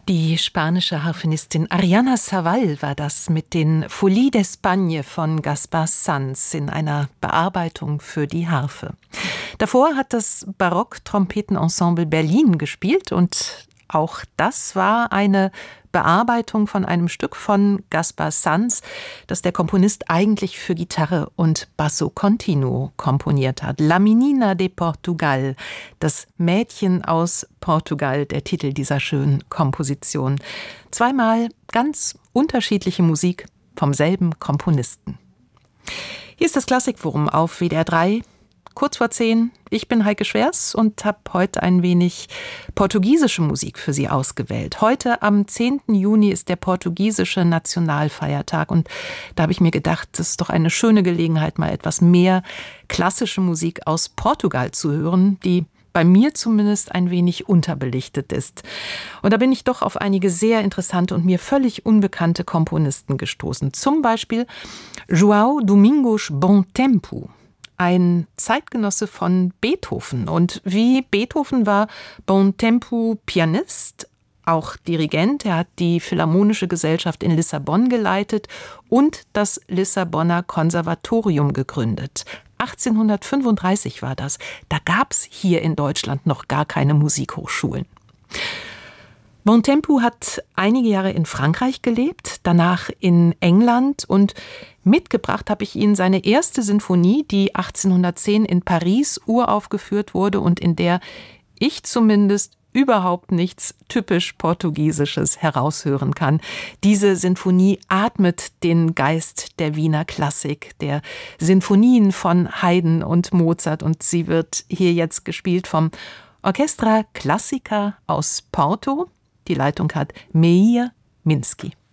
Die spanische Harfenistin Ariana Savall war das mit den Folies d'Espagne von Gaspar Sanz in einer Bearbeitung für die Harfe. Davor hat das Barock-Trompetenensemble Berlin gespielt und auch das war eine Bearbeitung von einem Stück von Gaspar Sanz, das der Komponist eigentlich für Gitarre und Basso Continuo komponiert hat. La Menina de Portugal, das Mädchen aus Portugal, der Titel dieser schönen Komposition. Zweimal ganz unterschiedliche Musik vom selben Komponisten. Hier ist das Klassikforum auf WDR 3. Kurz vor 10, ich bin Heike Schwers und habe heute ein wenig portugiesische Musik für Sie ausgewählt. Heute am 10. Juni ist der portugiesische Nationalfeiertag und da habe ich mir gedacht, das ist doch eine schöne Gelegenheit, mal etwas mehr klassische Musik aus Portugal zu hören, die bei mir zumindest ein wenig unterbelichtet ist. Und da bin ich doch auf einige sehr interessante und mir völlig unbekannte Komponisten gestoßen. Zum Beispiel João Domingos Bom Tempo. Ein Zeitgenosse von Beethoven. Und wie Beethoven war Bom Tempo Pianist, auch Dirigent. Er hat die Philharmonische Gesellschaft in Lissabon geleitet und das Lissabonner Konservatorium gegründet. 1835 war das. Da gab es hier in Deutschland noch gar keine Musikhochschulen. Bom Tempo hat einige Jahre in Frankreich gelebt, danach in England und mitgebracht habe ich Ihnen seine erste Sinfonie, die 1810 in Paris uraufgeführt wurde und in der ich zumindest überhaupt nichts typisch Portugiesisches heraushören kann. Diese Sinfonie atmet den Geist der Wiener Klassik, der Sinfonien von Haydn und Mozart und sie wird hier jetzt gespielt vom Orchestra Clássica aus Porto. Die Leitung hat Meir Minsky.